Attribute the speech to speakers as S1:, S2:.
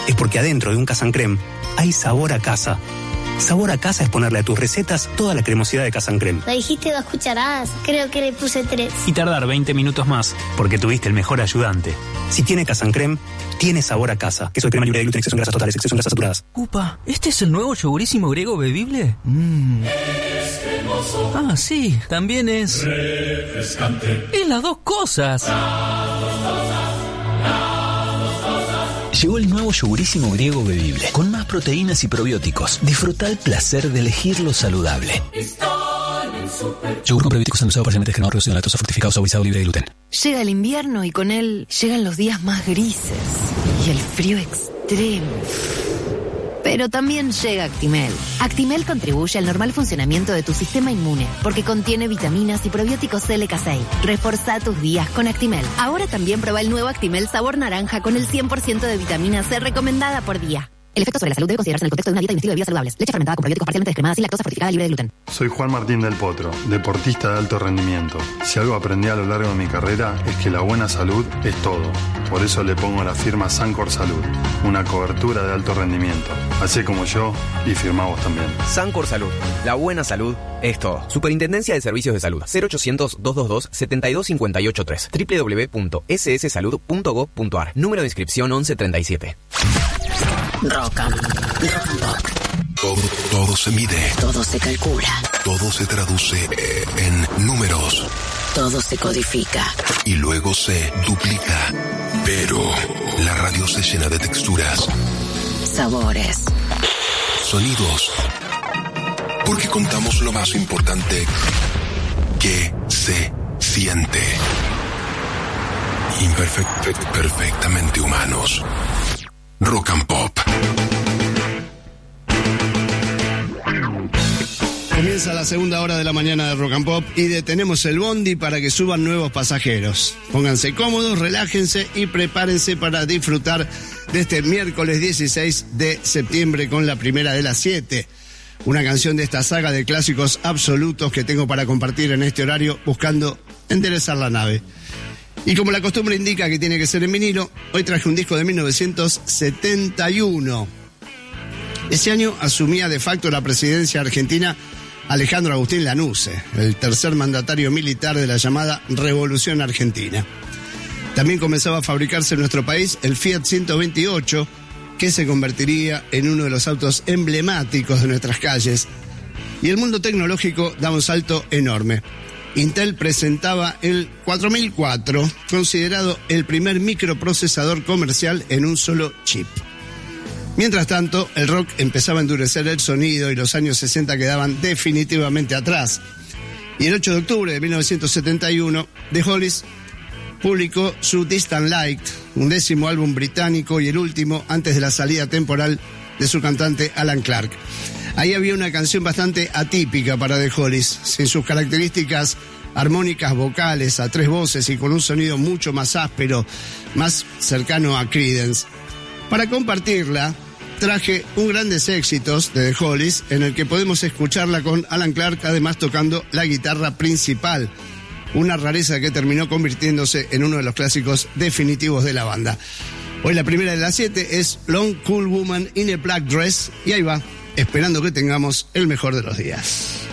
S1: es porque adentro de un Casan Creme hay sabor a casa. Sabor a casa es ponerle a tus recetas toda la cremosidad de Casan Creme.
S2: Me dijiste 2 cucharadas, creo que le puse 3.
S1: Y tardar 20 minutos más, porque tuviste el mejor ayudante. Si tiene Casan Creme, tiene sabor a casa. Queso de crema libre de gluten, exceso en grasas totales, exceso en grasas saturadas.
S3: Upa, ¿este es el nuevo yogurísimo griego bebible? Ah, sí, también es... refrescante. Es las dos cosas.
S4: Llegó el nuevo yogurísimo griego bebible, con más proteínas y probióticos. Disfruta el placer de elegir lo saludable. Yogur con probióticos endulzado parcialmente descremado, reducido en lactosa, fortificado, saborizado, libre de gluten.
S5: Llega el invierno y con él llegan los días más grises y el frío extremo. Pero también llega Actimel. Actimel contribuye al normal funcionamiento de tu sistema inmune porque contiene vitaminas y probióticos LK6. Reforzá tus días con Actimel. Ahora también prueba el nuevo Actimel sabor naranja con el 100% de vitamina C recomendada por día. El efecto sobre la salud debe considerarse en el contexto de una dieta y un estilo de vida saludables. Leche fermentada con probióticos parcialmente descremada sin lactosa, fortificada, libre de gluten.
S6: Soy Juan Martín del Potro, deportista de alto rendimiento. Si algo aprendí a lo largo de mi carrera es que la buena salud es todo. Por eso le pongo la firma Sancor Salud, una cobertura de alto rendimiento. Así como yo y firma vos también.
S7: Sancor Salud, la buena salud es todo. Superintendencia de Servicios de Salud, 0800-222-72583, www.sssalud.gov.ar, número de inscripción 1137.
S8: Rock and Pop.
S9: Todo se mide.
S8: Todo se calcula.
S9: Todo se traduce en números.
S8: Todo se codifica.
S9: Y luego se duplica. Pero la radio se llena de texturas.
S8: Sabores.
S9: Sonidos. Porque contamos lo más importante que se siente. Perfectamente humanos. Rock and Pop.
S10: Comienza la segunda hora de la mañana de Rock and Pop y detenemos el bondi para que suban nuevos pasajeros. Pónganse cómodos, relájense y prepárense para disfrutar de este miércoles 16 de septiembre con la primera de las 7. Una canción de esta saga de clásicos absolutos que tengo para compartir en este horario buscando enderezar la nave. Y como la costumbre indica que tiene que ser en vinilo, hoy traje un disco de 1971. Ese año asumía de facto la presidencia argentina Alejandro Agustín Lanusse, el tercer mandatario militar de la llamada Revolución Argentina. También comenzaba a fabricarse en nuestro país el Fiat 128, que se convertiría en uno de los autos emblemáticos de nuestras calles. Y el mundo tecnológico da un salto enorme. Intel presentaba el 4004, considerado el primer microprocesador comercial en un solo chip. Mientras tanto, el rock empezaba a endurecer el sonido y los años 60 quedaban definitivamente atrás. Y el 8 de octubre de 1971, The Hollies publicó su Distant Light, un 10º álbum británico y el último antes de la salida temporal de su cantante Alan Clark. Ahí había una canción bastante atípica para The Hollies, sin sus características armónicas vocales a 3 voces y con un sonido mucho más áspero, más cercano a Creedence. Para compartirla, traje un grandes éxitos de The Hollies, en el que podemos escucharla con Alan Clark, además tocando la guitarra principal. Una rareza que terminó convirtiéndose en uno de los clásicos definitivos de la banda. Hoy la primera de las 7 es Long Cool Woman in a Black Dress, y ahí va, esperando que tengamos el mejor de los días.